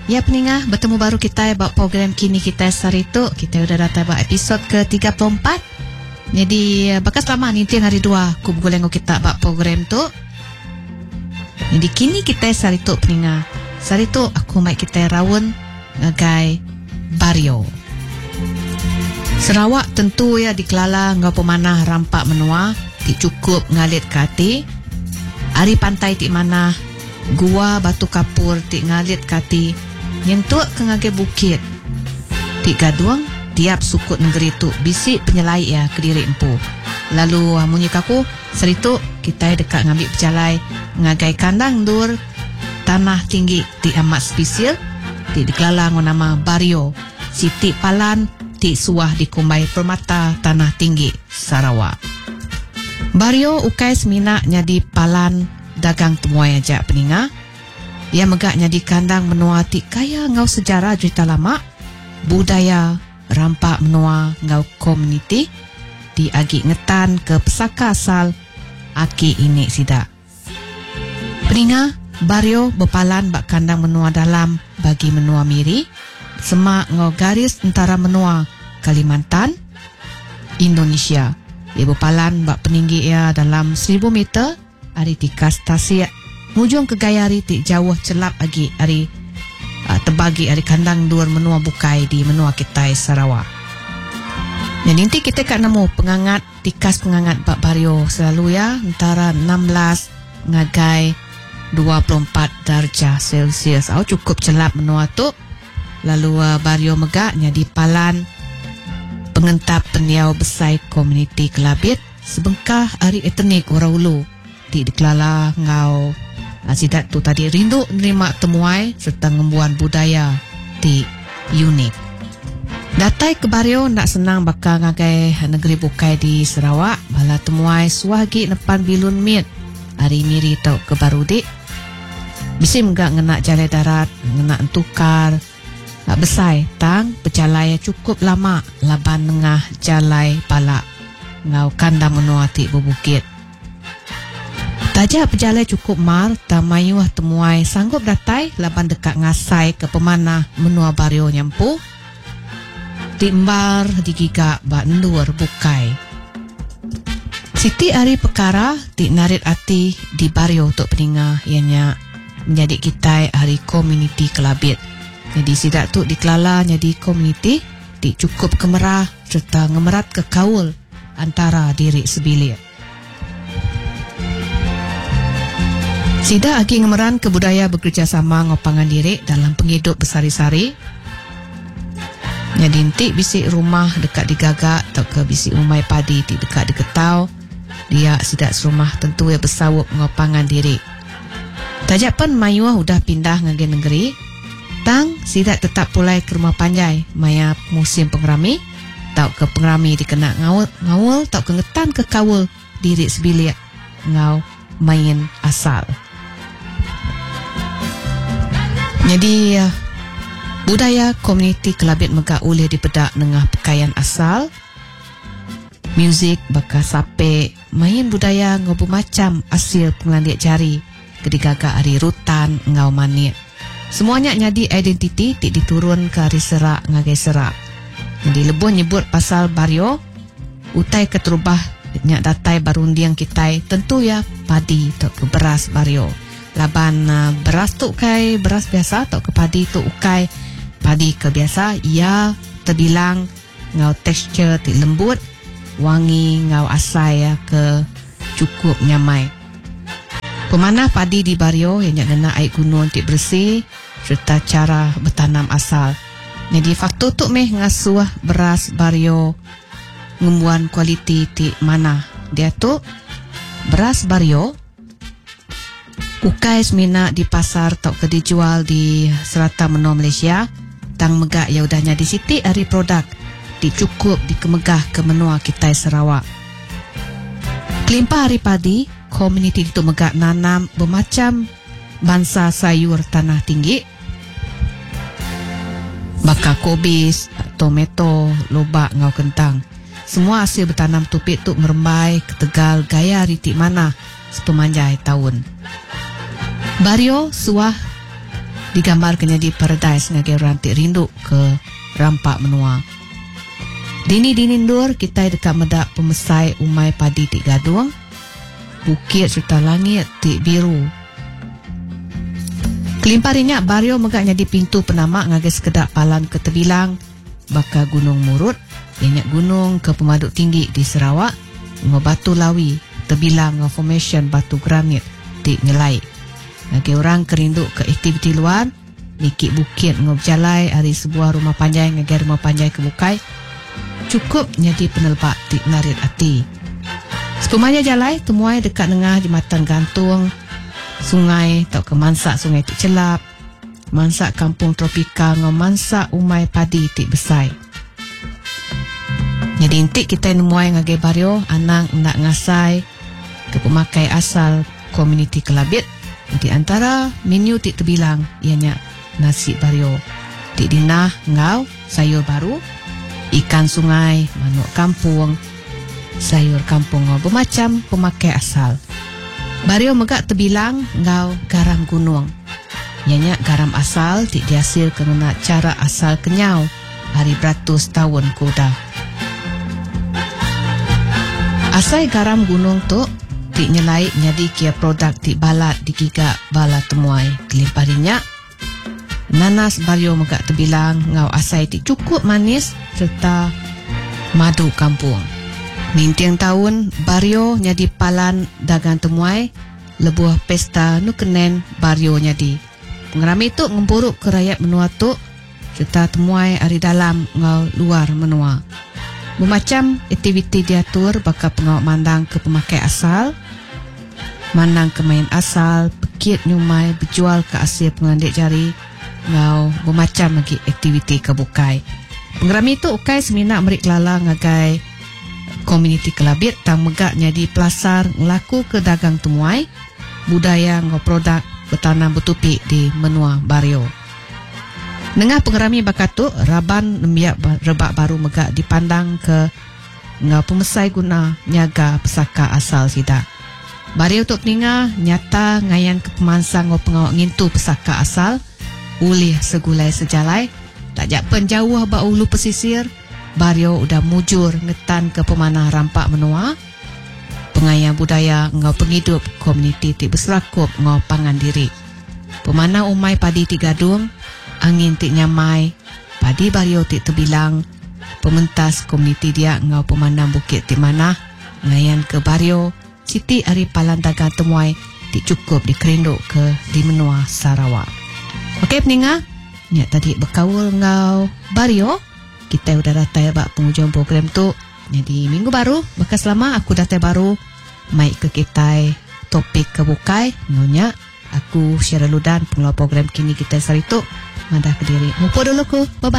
Ya peningah, bertemu baru kita buat program Kini Kita Saritu. Kita udah datang buat episod ke-34. Jadi bakas lama ni hari 2 aku boleh kita buat program tu. Jadi Kini Kita Saritu peningah. Saritu aku mai kita rawon ngagai Bario. Sarawak tentu ya dikelala ngau pemanah rampak menua, ti cukup ngalit kati. Ari pantai ti mana gua batu kapur ti ngalit kati. Yang tua kengagai bukit ti gaduang tiap sukut negeri tu bisi penyelai ya ke diri empu. Lalu munyi kaku seritu kita dekat ngambil pejalai ngagai kandang dur tanah tinggi ti amat spesial ti dikelala nama Bario Siti Palan ti suah dikumbai permata tanah tinggi Sarawak. Bario ukai semina nyadi Palan dagang temuai aja peninga. Ia megaknya di kandang menua ti kaya ngau sejarah cerita lama, budaya rampak menua ngau komuniti di agi ngetan ke pesaka asal aki ini sida. Peninga Bario bepalan bak kandang menua dalam bagi menua miri, semak ngau garis antara menua Kalimantan, Indonesia. Ia bepalan bak peninggi ia dalam 1000 meter, ari tika stasi mujung ke gayari ti jauh celap lagi ari terbagi ari kandang dua menua bukai di menua kita Sarawak. Dan nanti kita kat nemu pengangat tikas pengangat Bak Bario selalu ya antara 16 ngagai 24 darjah Celsius. Cukup celap menua tu. Lalu Bario megaknya di Palan pengentap peniau besai komuniti Kelabit sebengkah ari etnik Oraulu di dikelala ngau sidat tu tadi rindu nerima temuai serta ngembuan budaya di unik. Datai ke Bario nak senang bakal ngagai negeri bukai di Sarawak bala temuai suahgi nepan bilun mit hari miri tau ke Barudik. Bisim gak ngena jalai darat ngena entukar besai tang pejalai cukup lama laban nengah jalai palak ngau kandang menua ti bubukit. Taja pejalai cukup mar, tamayuah temuai sanggup datai laban dekat ngasai ke pemanah menua Bario nyampu. Timbar digigak bak ndur bukai. Siti hari perkara ti narit ati di Bario untuk peninga ianya menjadi kita hari komuniti Kelabit. Jadi sidak tu dikelala jadi komuniti ti cukup kemerah serta ngemerat ke kaul antara diri sebilir. Sida agi ngemeran ke budaya bekerjasama ngopangan diri dalam penghidup bersari-sari. Jadi intik bisik rumah dekat digagak atau ke bisik umai padi di dekat diketau. Dia sidak serumah tentu ya bersawup ngopangan diri. Tajak pun mayuah udah pindah ngagi negeri. Tang sidak tetap pulai ke rumah panjai maya musim pengerami. Tau ke pengerami dikena ngawul tau ke ngetan ke kawul diri sebilik ngau main asal. Jadi budaya komuniti Kelabit megak boleh dipedak dengan pakaian asal, muzik bakal sape, main budaya ngobu macam asil pengelandik jari, kedigagak hari rutan ngau manit. Semuanya nyadi identiti tik diturun ke hari serak ngagai serak. Jadi lebih nyebut pasal Bario, utai keterubah nyak datai barundiang kitai tentu ya padi atau ke beras Bario. Laban beras tu ukai beras biasa atau ke padi tu ukai padi ke biasa. Ia terbilang ngau tekstur ti lembut, wangi ngau asai ya ke cukup nyamai. Pemanah padi di Bario yang kena air gunung ti bersih serta cara bertanam asal. Jadi faktor tu meh ngasuh beras Bario ngembuan kualiti ti mana. Dia tu beras Bario ukai semina di pasar atau ke dijual di selatan menua Malaysia. Tang megak ya udahnya di siti hari produk dicukup dikemegah ke menua kita Sarawak. Kelimpah hari padi, komuniti itu megak nanam bermacam bangsa sayur tanah tinggi. Baka kobis, tomato, lobak ngau kentang. Semua hasil bertanam tupik tu merembai ke Tegal gaya ritik mana sepemanjai tahun. Bario suah digambar jadi paradise ngagai orang tik rindu ke rampak menua. Dini dur kita dekat medak pemesai umai padi tik gadung, bukit serta langit tik biru. Kelimpah rinyak Bario megak jadi pintu penamak ngagai sekedak palan ke tebilang baka Gunung Murut, banyak gunung ke pemaduk tinggi di Sarawak, batu lawi tebilang formation batu granit tik ngelai. Ngagai orang kerindu ke aktiviti luar, nikik bukit berjalai hari sebuah rumah panjai ngagai rumah panjai ke bukai, cukup jadi penelpak tik narit hati. Sepumanya jalai temuai dekat tengah jembatan gantung sungai tak ke mansak sungai tik celap, mansak kampung tropika ngau mansak umai padi tik besai. Jadi intik kita nemuai ngagai Bario anang nak ngasai ke pemakai asal komuniti Kelabit. Di antara menu tik terbilang ianya nasi Bario, tik dinah ngau sayur baru, ikan sungai, manuk kampung, sayur kampung ngau bermacam pemakai asal. Bario megak terbilang ngau garam gunung. Ianya garam asal tik dihasil kena cara asal kenyau hari beratus tahun kuda. Asal garam gunung tu tik nyelai jadi kia produk tik balat digigak bala temuai. Kelimpah rinyak nanas Bario megak terbilang ngau asai tik cukup manis serta madu kampung. Mintiang tahun Bario nyadi palan dagang temuai lebuah pesta nukenen Bario nyadi. Pengerami tu ngempuruk ke rakyat menua tu serta temuai hari dalam ngau luar menua. Bermacam aktiviti diatur baka pengawak mandang ke pemakai asal, mandang ke main asal, pekit nyumai berjual ke asil pengandik jari, ngau bermacam lagi aktiviti ke bukai. Pengerami tu ukai seminak merik lala ngagai komuniti Kelabit tang megak jadi pelasar ngelaku ke dagang temuai, budaya ngau produk bertanam bertupik di menua Bario. Nengah pengerami bakatu raban nembiak rebak baru megak dipandang ke ngau pemesai guna nyaga pesaka asal sida. Bario tu peningah nyata ngayan ke pemansang ngau pengawak ngintu pesaka asal ulih segulai sejalai tak jak penjauh ba ulu pesisir. Bario udah mujur ngetan ke pemanah rampak menua, pengayah budaya ngau penghidup komuniti tik berserakup ngau pangan diri. Pemanah umai padi tik gadung, angin tik nyamai, padi Bario tik terbilang, pementas komuniti dia ngau pemanah bukit tik manah, ngayan ke Bario, siti hari palan dagang temuai tik cukup dikerinduk ke di menua Sarawak. Okey peninga, nyak tadi berkaul ngau Bario. Kita udah datai bak penghujung program tu. Jadi minggu baru, bekas lama aku datai baru mai ke kita topik kebukai ngonya aku share ludan pengelola program kini kita sari tu madah ke diri. Mupo dulu ku. Bye bye.